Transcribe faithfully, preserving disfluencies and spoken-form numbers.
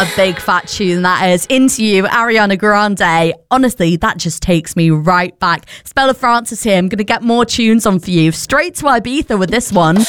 What a big fat tune that is. Into You, Ariana Grande. Honestly, that just takes me right back. Spella Francis here. I'm going to get more tunes on for you. Straight to Ibiza with this one.